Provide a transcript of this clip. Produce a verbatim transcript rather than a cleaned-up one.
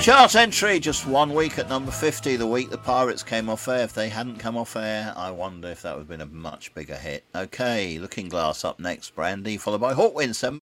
Chart entry, just one week at number fifty, the week the Pirates came off air. If they hadn't come off air, I wonder if that would have been a much bigger hit. Okay, Looking Glass up next, Brandy, followed by Hawkwind, seven.